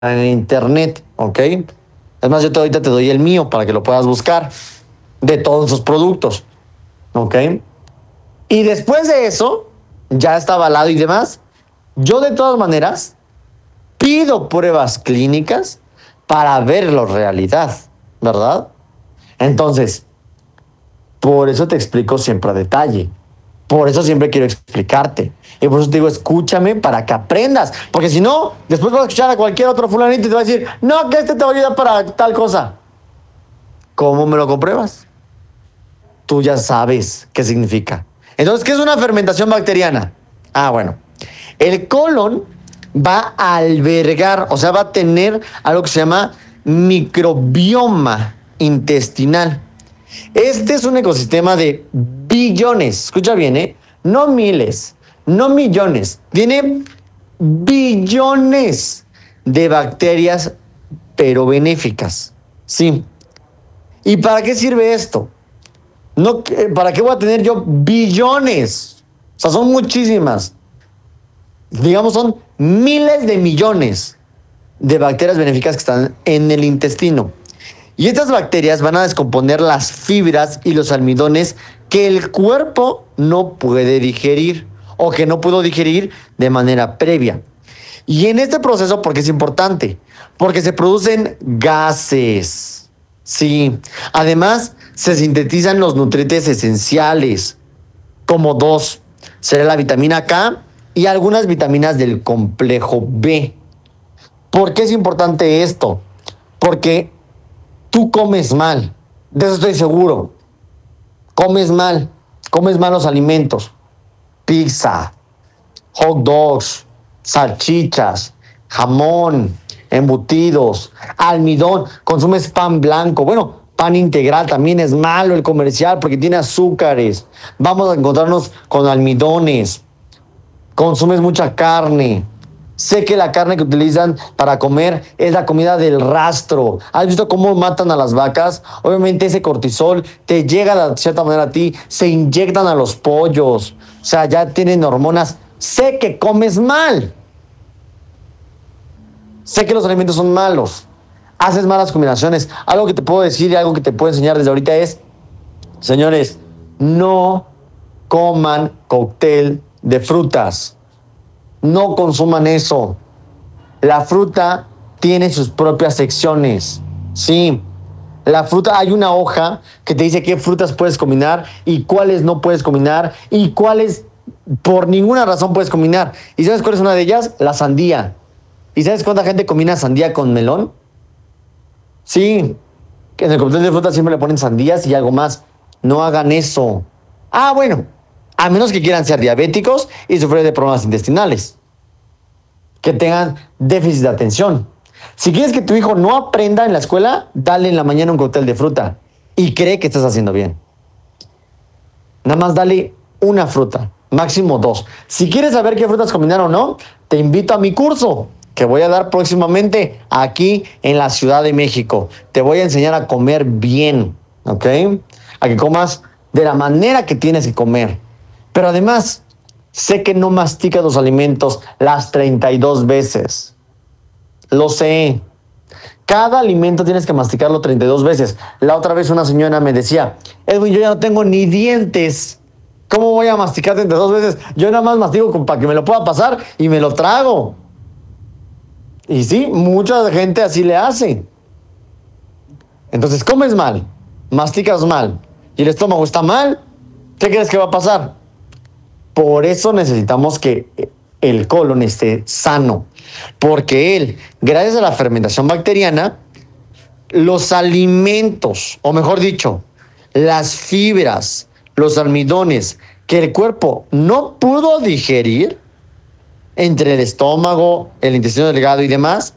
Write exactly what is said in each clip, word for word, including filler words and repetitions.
en internet, ¿ok? Es más, yo te, ahorita te doy el mío para que lo puedas buscar de todos sus productos, ¿ok? Y después de eso, ya está avalado y demás, yo de todas maneras pido pruebas clínicas para verlo realidad, ¿verdad? Entonces, por eso te explico siempre a detalle. Por eso siempre quiero explicarte. Y por eso te digo, escúchame para que aprendas. Porque si no, después vas a escuchar a cualquier otro fulanito y te va a decir, no, que este te va a ayudar para tal cosa. ¿Cómo me lo compruebas? Tú ya sabes qué significa. Entonces, ¿qué es una fermentación bacteriana? Ah, bueno. El colon va a albergar, o sea, va a tener algo que se llama microbioma intestinal. Este es un ecosistema de billones, escucha bien, ¿eh? No miles, no millones, tiene billones de bacterias, pero benéficas. Sí. ¿Y para qué sirve esto? No, ¿para qué voy a tener yo billones? O sea, son muchísimas. Digamos, son miles de millones de bacterias benéficas que están en el intestino. Y estas bacterias van a descomponer las fibras y los almidones que el cuerpo no puede digerir o que no pudo digerir de manera previa. Y en este proceso, ¿por qué es importante? Porque se producen gases. Sí. Además, se sintetizan los nutrientes esenciales, como dos. Será la vitamina K y algunas vitaminas del complejo B. ¿Por qué es importante esto? Porque tú comes mal, de eso estoy seguro. Comes mal, comes malos alimentos. Pizza, hot dogs, salchichas, jamón, embutidos, almidón, consumes pan blanco. Bueno, pan integral también es malo el comercial porque tiene azúcares. Vamos a encontrarnos con almidones. Consumes mucha carne. Sé que la carne que utilizan para comer es la comida del rastro. ¿Has visto cómo matan a las vacas? Obviamente ese cortisol te llega de cierta manera a ti. Se inyectan a los pollos. O sea, ya tienen hormonas. Sé que comes mal. Sé que los alimentos son malos. Haces malas combinaciones. Algo que te puedo decir y algo que te puedo enseñar desde ahorita es, señores, no coman cóctel de frutas. No consuman eso. La fruta tiene sus propias secciones. Sí. La fruta, hay una hoja que te dice qué frutas puedes combinar y cuáles no puedes combinar y cuáles por ninguna razón puedes combinar. ¿Y sabes cuál es una de ellas? La sandía. ¿Y sabes cuánta gente combina sandía con melón? Sí. En el cóctel de fruta siempre le ponen sandías y algo más. No hagan eso. Ah, bueno. A menos que quieran ser diabéticos y sufrir de problemas intestinales. Que tengan déficit de atención. Si quieres que tu hijo no aprenda en la escuela, dale en la mañana un cóctel de fruta y cree que estás haciendo bien. Nada más dale una fruta, máximo dos. Si quieres saber qué frutas combinar o no, te invito a mi curso que voy a dar próximamente aquí en la Ciudad de México. Te voy a enseñar a comer bien, ¿ok? A que comas de la manera que tienes que comer. Pero además, sé que no masticas los alimentos las treinta y dos veces. Lo sé. Cada alimento tienes que masticarlo treinta y dos veces. La otra vez una señora me decía, Edwin, yo ya no tengo ni dientes. ¿Cómo voy a masticar treinta y dos veces? Yo nada más mastico para que me lo pueda pasar y me lo trago. Y sí, mucha gente así le hace. Entonces comes mal, masticas mal y el estómago está mal, ¿qué crees que va a pasar? Por eso necesitamos que el colon esté sano, porque él, gracias a la fermentación bacteriana, los alimentos, o mejor dicho, las fibras, los almidones que el cuerpo no pudo digerir entre el estómago, el intestino delgado y demás,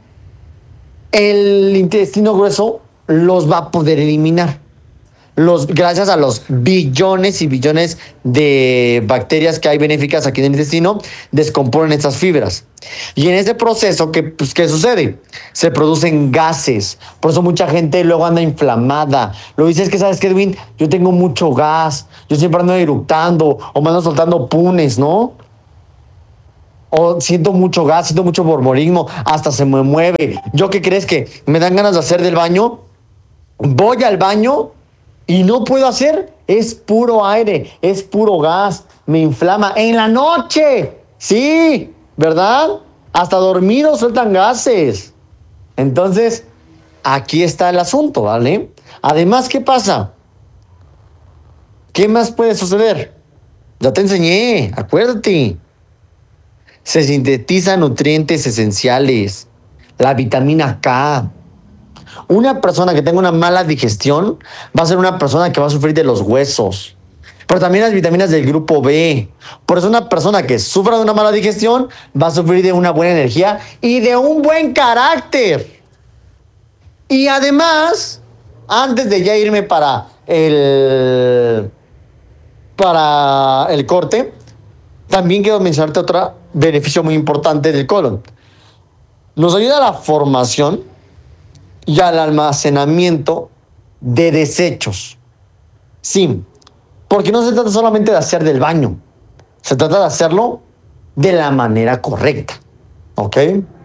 el intestino grueso los va a poder eliminar. Los, gracias a los billones y billones de bacterias que hay benéficas aquí en el intestino, descomponen estas fibras. Y en ese proceso, ¿qué, pues, ¿qué sucede? Se producen gases. Por eso mucha gente luego anda inflamada. Lo dice, es que, ¿sabes qué, Edwin? Yo tengo mucho gas. Yo siempre ando eructando o me ando soltando punes, ¿no? O siento mucho gas, siento mucho borborismo, hasta se me mueve. ¿Yo qué crees que me dan ganas de hacer del baño? Voy al baño y no puedo hacer. Es puro aire, es puro gas, me inflama. En la noche, sí, ¿verdad? Hasta dormidos sueltan gases. Entonces, aquí está el asunto, ¿vale? Además, ¿qué pasa? ¿Qué más puede suceder? Ya te enseñé, acuérdate. Se sintetizan nutrientes esenciales, la vitamina K. Una persona que tenga una mala digestión va a ser una persona que va a sufrir de los huesos, pero también las vitaminas del grupo B. Por eso una persona que sufra de una mala digestión va a sufrir de una buena energía y de un buen carácter. Y además, antes de ya irme para el, para el corte, también quiero mencionarte otro beneficio muy importante del colon. Nos ayuda a la formación y al almacenamiento de desechos. Sí, porque no se trata solamente de hacer del baño, se trata de hacerlo de la manera correcta, ¿ok?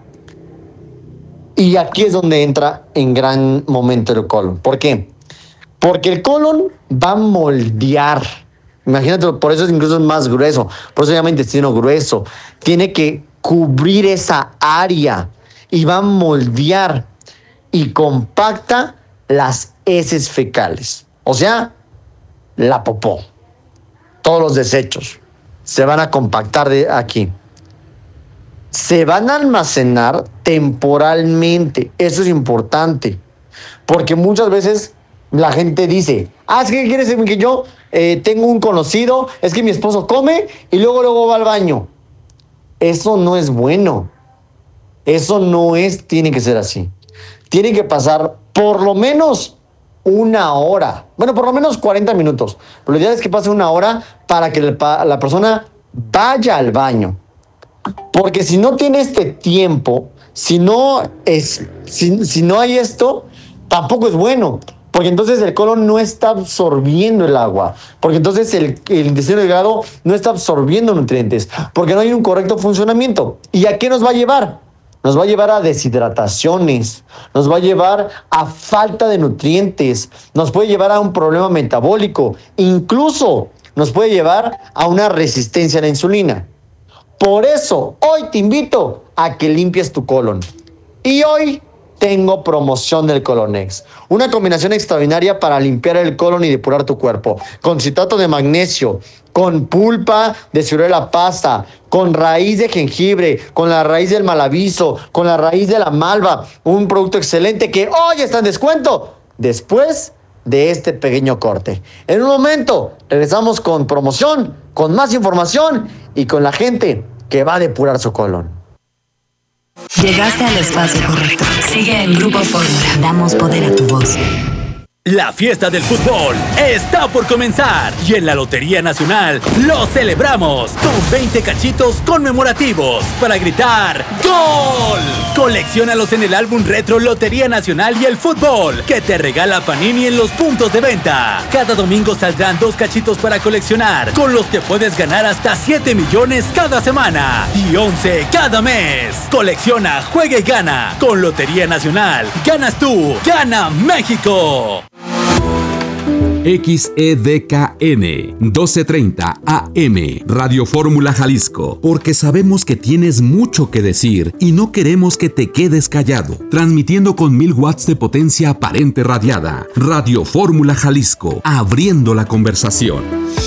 Y aquí es donde entra en gran momento el colon. ¿Por qué? Porque el colon va a moldear. Imagínate, por eso es incluso más grueso, por eso se llama intestino grueso. Tiene que cubrir esa área y va a moldear y compacta las heces fecales. O sea, la popó. Todos los desechos se van a compactar de aquí. Se van a almacenar temporalmente. Eso es importante. Porque muchas veces la gente dice, ah, es que quieres decir que yo eh, tengo un conocido, es que mi esposo come y luego luego va al baño. Eso no es bueno. Eso no es, tiene que ser así. Tiene que pasar por lo menos una hora. Bueno, por lo menos cuarenta minutos. Pero lo ideal es que pase una hora para que la, la persona vaya al baño. Porque si no tiene este tiempo, si no, es, si, si no hay esto, tampoco es bueno. Porque entonces el colon no está absorbiendo el agua. Porque entonces el, el intestino delgado no está absorbiendo nutrientes. Porque no hay un correcto funcionamiento. ¿Y a qué nos va a llevar? Nos va a llevar a deshidrataciones, nos va a llevar a falta de nutrientes, nos puede llevar a un problema metabólico, incluso nos puede llevar a una resistencia a la insulina. Por eso, hoy te invito a que limpies tu colon. Y hoy tengo promoción del Colonex. Una combinación extraordinaria para limpiar el colon y depurar tu cuerpo. Con citrato de magnesio, con pulpa de ciruela pasa, con raíz de jengibre, con la raíz del malaviso, con la raíz de la malva. Un producto excelente que hoy está en descuento después de este pequeño corte. En un momento regresamos con promoción, con más información y con la gente que va a depurar su colon. Llegaste al espacio correcto. Sigue en Grupo Fórmula. Damos poder a tu voz. La fiesta del fútbol está por comenzar y en la Lotería Nacional lo celebramos con veinte cachitos conmemorativos para gritar ¡Gol! Colecciónalos en el álbum retro Lotería Nacional y el Fútbol que te regala Panini en los puntos de venta. Cada domingo saldrán dos cachitos para coleccionar, con los que puedes ganar hasta siete millones cada semana y once cada mes. Colecciona, juega y gana. Con Lotería Nacional, ganas tú, gana México. X E D K N doce treinta A M Radio Fórmula Jalisco, porque sabemos que tienes mucho que decir y no queremos que te quedes callado. Transmitiendo con mil watts de potencia aparente radiada. Radio Fórmula Jalisco, abriendo la conversación.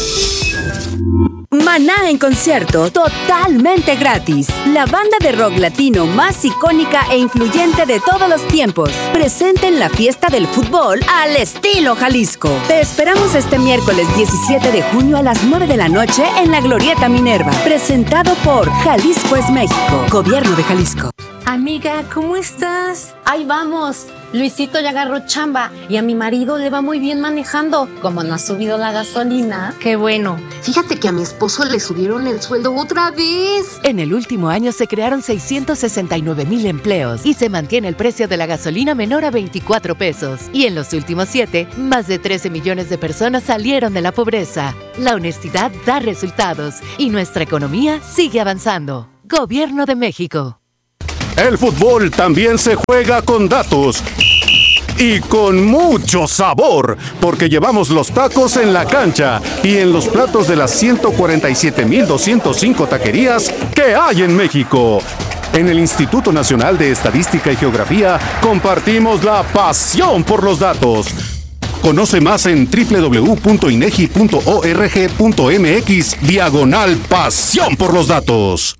Maná en concierto totalmente gratis. La banda de rock latino más icónica e influyente de todos los tiempos. Presente en la fiesta del fútbol al estilo Jalisco. Te esperamos este miércoles diecisiete de junio a las nueve de la noche en la Glorieta Minerva. Presentado por Jalisco es México. Gobierno de Jalisco. Amiga, ¿cómo estás? Ahí vamos. Luisito ya agarró chamba y a mi marido le va muy bien manejando. Como no ha subido la gasolina. Qué bueno. Fíjate que a mi esposo le subieron el sueldo otra vez. En el último año se crearon seiscientos sesenta y nueve mil empleos y se mantiene el precio de la gasolina menor a veinticuatro pesos. Y en los últimos siete, más de trece millones de personas salieron de la pobreza. La honestidad da resultados y nuestra economía sigue avanzando. Gobierno de México. El fútbol también se juega con datos. Y con mucho sabor, porque llevamos los tacos en la cancha y en los platos de las ciento cuarenta y siete mil doscientos cinco taquerías que hay en México. En el Instituto Nacional de Estadística y Geografía compartimos la pasión por los datos. Conoce más en doble u doble u doble u punto inegi punto org punto mx diagonal pasión por los datos.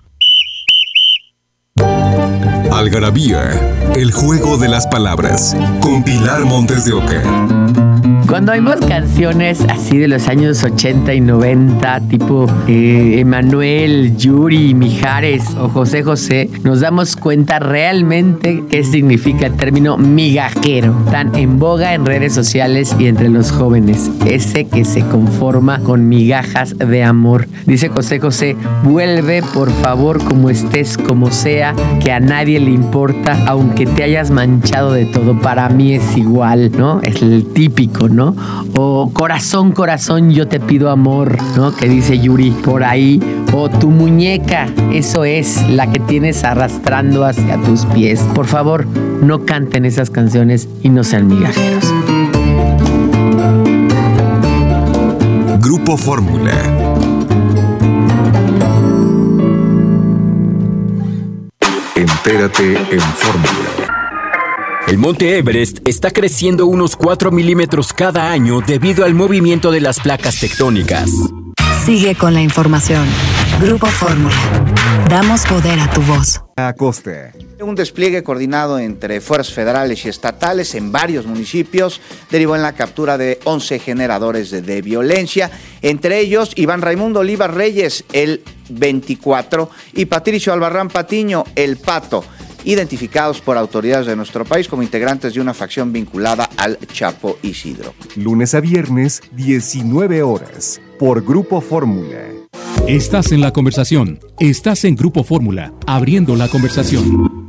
Algarabía, el juego de las palabras, con Pilar Montes de Oca. Cuando oímos canciones así de los años ochenta y noventa, tipo eh, Emanuel, Yuri, Mijares o José José, nos damos cuenta realmente qué significa el término migajero, tan en boga en redes sociales y entre los jóvenes. Ese que se conforma con migajas de amor. Dice José José, vuelve por favor como estés, como sea, que a nadie le importa, aunque te hayas manchado de todo, para mí es igual, ¿no? Es el típico, ¿no? O corazón, corazón, yo te pido amor, ¿no? Que dice Yuri por ahí. O tu muñeca, eso es la que tienes arrastrando hacia tus pies. Por favor, no canten esas canciones y no sean migajeros. Grupo Fórmula. Entérate en Fórmula. El monte Everest está creciendo unos cuatro milímetros cada año debido al movimiento de las placas tectónicas. Sigue con la información. Grupo Fórmula. Damos poder a tu voz. Acosta. Un despliegue coordinado entre fuerzas federales y estatales en varios municipios derivó en la captura de once generadores de, de violencia, entre ellos Iván Raimundo Olivas Reyes, el veinticuatro, y Patricio Albarrán Patiño, el Pato, identificados por autoridades de nuestro país como integrantes de una facción vinculada al Chapo Isidro. Lunes a viernes, diecinueve horas, por Grupo Fórmula. Estás en la conversación. Estás en Grupo Fórmula, abriendo la conversación.